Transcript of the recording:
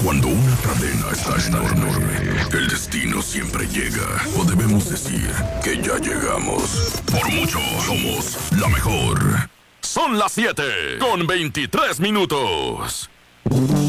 Cuando una cadena está enorme, el destino siempre llega. O debemos decir que ya llegamos. Por mucho, somos la mejor. Son las 7:23.